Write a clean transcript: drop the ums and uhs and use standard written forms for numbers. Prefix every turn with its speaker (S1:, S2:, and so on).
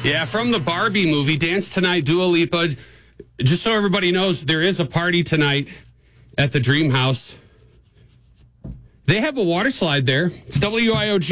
S1: Yeah, from the Barbie movie, Dance Tonight, Dua Lipa. Just so everybody knows, there is a party tonight at the Dream House. They have a water slide there. It's WIOG.